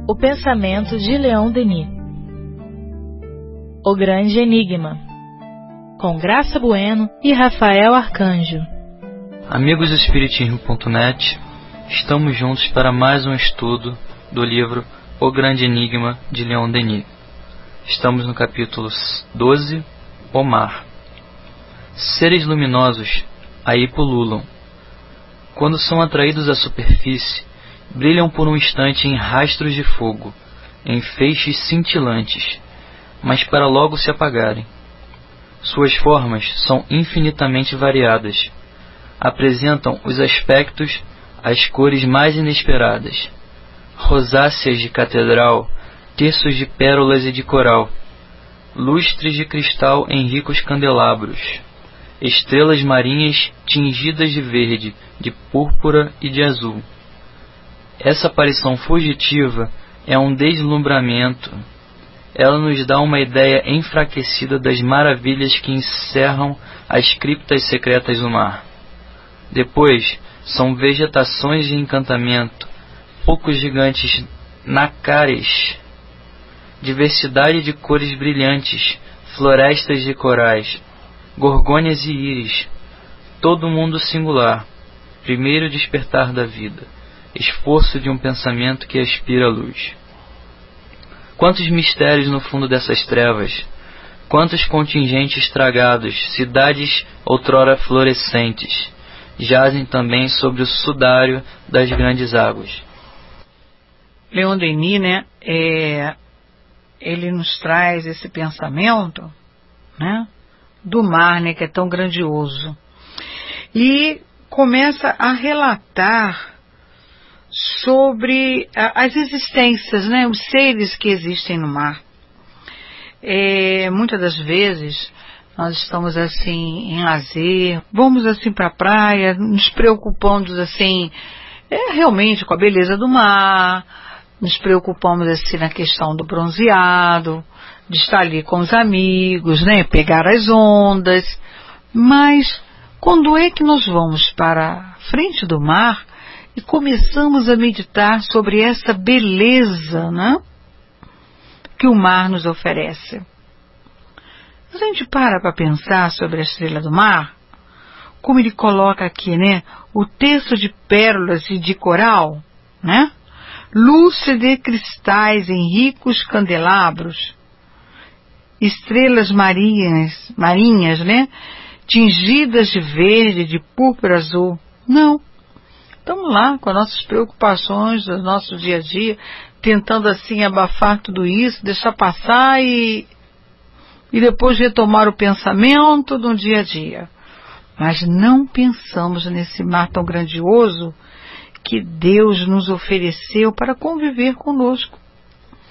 O pensamento de Leon Denis. O Grande Enigma, com Graça Bueno e Rafael Arcanjo. Amigos do Espiritismo.net, estamos juntos para mais um estudo do livro O Grande Enigma de Leon Denis. Estamos no capítulo 12, O Mar. Seres luminosos aí pululam. Quando são atraídos à superfície, brilham por um instante em rastros de fogo, em feixes cintilantes, mas para logo se apagarem. Suas formas são infinitamente variadas. Apresentam os aspectos, as cores mais inesperadas. Rosáceas de catedral, terços de pérolas e de coral, lustres de cristal em ricos candelabros, estrelas marinhas tingidas de verde, de púrpura e de azul. Essa aparição fugitiva é um deslumbramento. Ela nos dá uma ideia enfraquecida das maravilhas que encerram as criptas secretas do mar. Depois, são vegetações de encantamento, poucos gigantes nácares, diversidade de cores brilhantes, florestas de corais, gorgônias e íris, todo mundo singular, primeiro despertar da vida, esforço de um pensamento que aspira à luz. Quantos mistérios no fundo dessas trevas, quantos contingentes estragados, cidades outrora florescentes, jazem também sobre o sudário das grandes águas. Leon Denis, ele nos traz esse pensamento, do mar, que é tão grandioso. E começa a relatar sobre as existências, os seres que existem no mar. Muitas das vezes nós estamos assim em lazer, vamos assim para a praia, nos preocupamos assim realmente com a beleza do mar, nos preocupamos assim na questão do bronzeado, de estar ali com os amigos, pegar as ondas. Mas quando é que nós vamos para a frente do mar e começamos a meditar sobre essa beleza, que o mar nos oferece? A gente para pensar sobre a estrela do mar, como ele coloca aqui, o texto de pérolas e de coral, lúcido de cristais em ricos candelabros, estrelas marinhas, tingidas de verde, de púrpura azul. Não. Estamos lá com as nossas preocupações do nosso dia a dia, tentando assim abafar tudo isso, deixar passar e depois retomar o pensamento do dia a dia. Mas não pensamos nesse mar tão grandioso que Deus nos ofereceu para conviver conosco.